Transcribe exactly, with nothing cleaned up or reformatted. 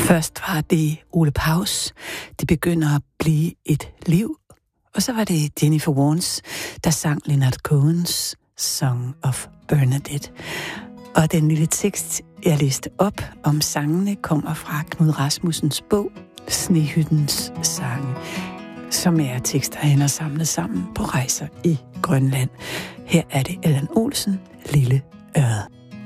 Først var det Ole Paus. Det begynder at blive et liv. Og så var det Jennifer Warnes, der sang Leonard Cohens Song of Bernadette. Og den lille tekst, jeg læste op om sangene, kommer fra Knud Rasmussens bog Snehyttens sange, som er tekster, han har samlet sammen på rejser i Grønland. Her er det Allan Olsen, Lille Ørred.